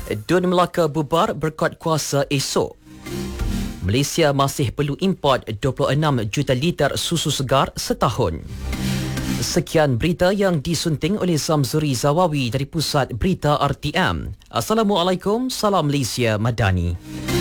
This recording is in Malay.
Dun Melaka bubar berkat kuasa esok. Malaysia masih perlu import 26 juta liter susu segar setahun. Sekian berita yang disunting oleh Zamzuri Zawawi dari Pusat Berita RTM. Assalamualaikum, salam Malaysia Madani.